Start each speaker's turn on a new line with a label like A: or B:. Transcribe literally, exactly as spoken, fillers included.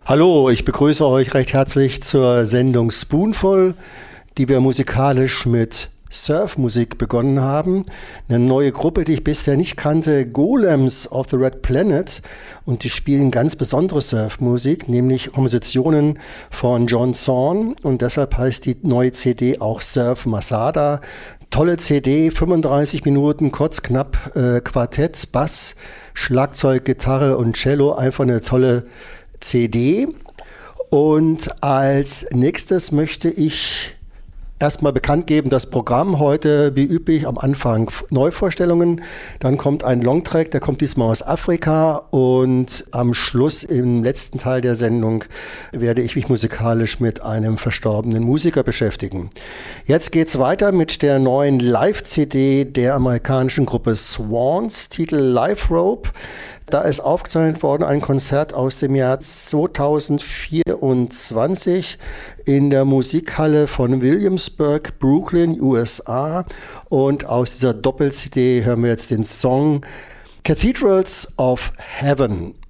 A: Hallo, ich begrüße euch recht herzlich zur Sendung Spoonful, die wir musikalisch mit Surfmusik begonnen haben. Eine neue Gruppe, die ich bisher nicht kannte, Golems of the Red Planet. Und die spielen ganz besondere Surfmusik, nämlich Kompositionen von John Zorn. Und deshalb heißt die neue C D auch Surf Masada. Tolle C D, fünfunddreißig Minuten, kurz, knapp, äh, Quartett, Bass, Schlagzeug, Gitarre und Cello. Einfach eine tolle C D. Und als nächstes möchte ich erstmal bekannt geben, das Programm heute, wie üblich, am Anfang Neuvorstellungen. Dann kommt ein Longtrack, der kommt diesmal aus Afrika. Und am Schluss, im letzten Teil der Sendung, werde ich mich musikalisch mit einem verstorbenen Musiker beschäftigen. Jetzt geht's weiter mit der neuen Live-C D der amerikanischen Gruppe Swans, Titel Live Rope. Da ist aufgezeichnet worden ein Konzert aus dem Jahr zweitausendvierundzwanzig in der Musikhalle von Williamsburg, Brooklyn, U S A. Und aus dieser Doppel-C D hören wir jetzt den Song Cathedrals of Heaven.